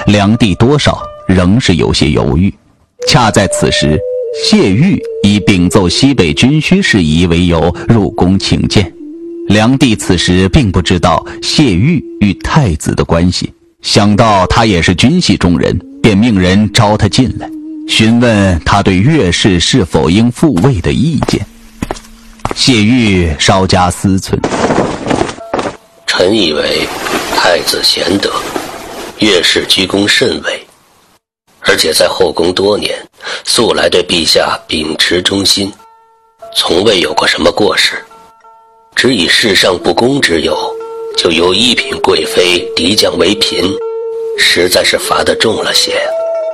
梁帝多少仍是有些犹豫。恰在此时，谢玉以禀奏西北军需事宜为由入宫请见。梁帝此时并不知道谢玉与太子的关系，想到他也是军系中人，便命人招他进来，询问他对岳氏是否应复位的意见。谢玉稍加思忖， 臣以为太子贤德，岳氏居功甚伟，而且在后宫多年，素来对陛下秉持忠心，从未有过什么过失。只以世上不公之有，就由一品贵妃嫡降为嫔，实在是罚得重了些。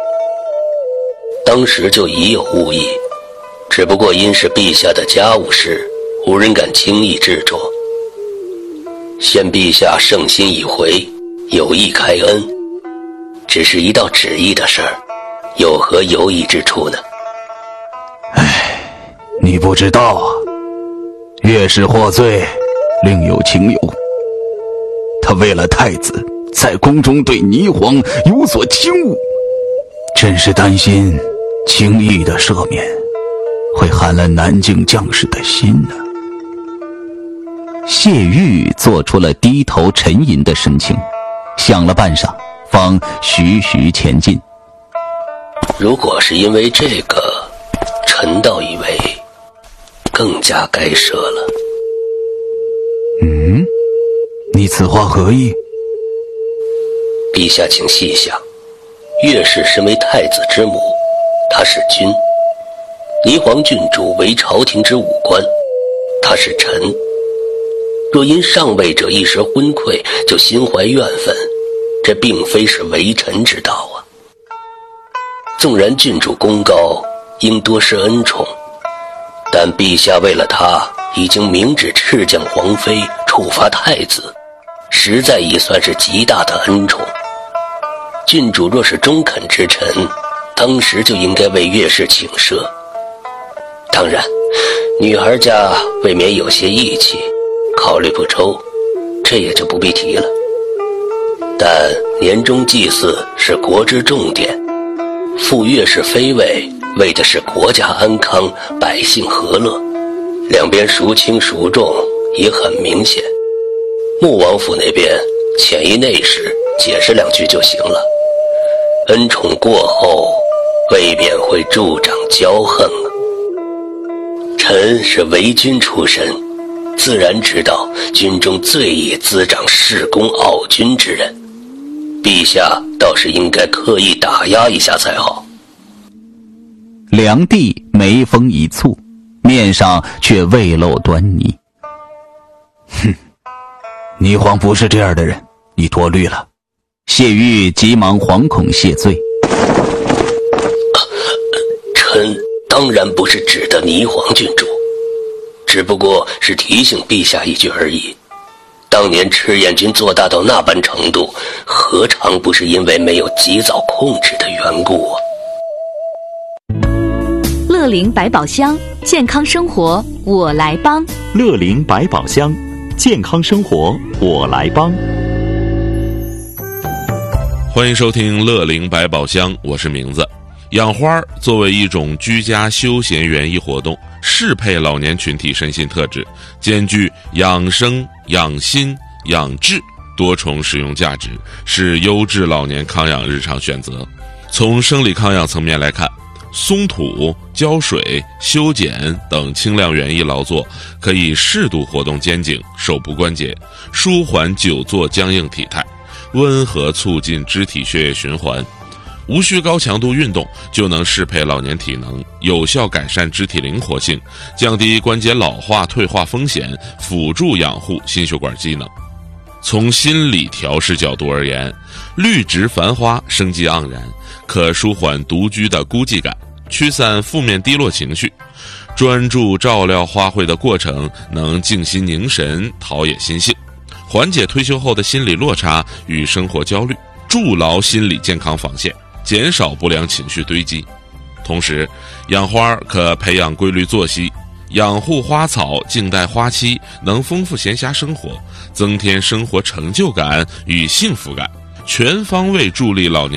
当时就已有误意，只不过因是陛下的家务事，无人敢轻易制着。现陛下圣心已回，有意开恩，只是一道旨意的事儿，有何犹疑之处呢？ 你不知道啊，岳氏获罪，另有情由。他为了太子，在宫中对霓凰有所轻误，真是担心轻易的赦免会寒了南境将士的心呢。谢玉做出了低头沉吟的神情，想了半晌，方徐徐前进。 如果是因为这个，臣倒以为更加该赦了。 你此话何意？ 陛下请细想，岳氏身为太子之母，她是君；霓凰郡主为朝廷之武官，她是臣。若因上位者一时昏聩就心怀怨愤，这并非是为臣之道啊。纵然郡主功高，应多施恩宠，但陛下为了他已经明旨斥降皇妃，处罚太子，实在已算是极大的恩宠。郡主若是中肯之臣，当时就应该为岳氏请赦。当然，女孩家未免有些义气，考虑不周，这也就不必提了。但年终祭祀是国之重典，复岳氏妃位，为的是国家安康，百姓和乐，两边孰轻孰重也很明显。穆王府那边潜于内室解释两句就行了，恩宠过后未免会助长骄横啊。臣是为军出身，自然知道军中最易滋长恃功傲君之人，陛下倒是应该刻意打压一下才好。 梁帝眉峰一蹙，面上却未露端倪。霓凰不是这样的人，你多虑了。谢玉急忙惶恐谢罪。 臣当然不是指的霓凰郡主，只不过是提醒陛下一句而已。当年赤焰军做大到那般程度，何尝不是因为没有及早控制的缘故啊？ 乐龄百宝箱，健康生活我来帮。 乐龄百宝箱，健康生活我来帮。 欢迎收听乐龄百宝箱，我是名字。养花作为一种居家休闲园艺活动，适配老年群体身心特质，兼具养生、养心、养志多重使用价值，是优质老年康养日常选择。从生理康养层面来看，松土、浇水、修剪等轻量园艺劳作可以适度活动肩颈、手部关节，舒缓久坐僵硬体态，温和促进肢体血液循环。无需高强度运动就能适配老年体能，有效改善肢体灵活性，降低关节老化退化风险，辅助养护心血管机能。从心理调试角度而言，绿植繁花，生机盎然，可舒缓独居的孤寂感，驱散负面低落情绪。专注照料花卉的过程，能静心凝神，陶冶心性，缓解退休后的心理落差与生活焦虑，筑牢心理健康防线，减少不良情绪堆积。同时，养花可培养规律作息，养护花草，静待花期，能丰富闲暇生活，增添生活成就感与幸福感，全方位助力老年